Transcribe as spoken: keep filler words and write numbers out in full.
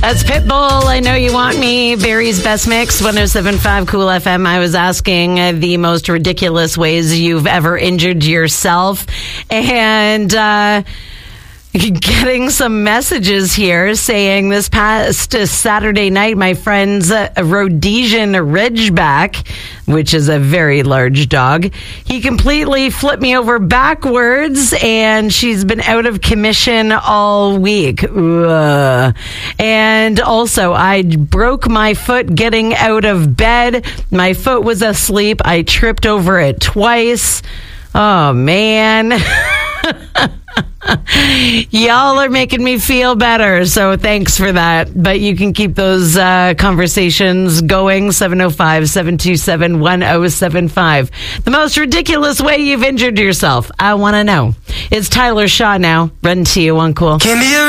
That's Pitbull, I Know You Want Me, Barry's Best Mix, one oh seven point five Cool F M. I was asking uh, the most ridiculous ways you've ever injured yourself. And, uh... getting some messages here saying this past uh, Saturday night, my friend's uh, Rhodesian Ridgeback, which is a very large dog, he completely flipped me over backwards and she's been out of commission all week. Ugh. And also, I broke my foot getting out of bed. My foot was asleep. I tripped over it twice. Oh, man. Y'all are making me feel better, so thanks for that. But you can keep those uh, conversations going. seven oh five, seven two seven, one oh seven five. The most ridiculous way you've injured yourself. I want to know. It's Tyler Shaw now. Run to you on Cool. Can be a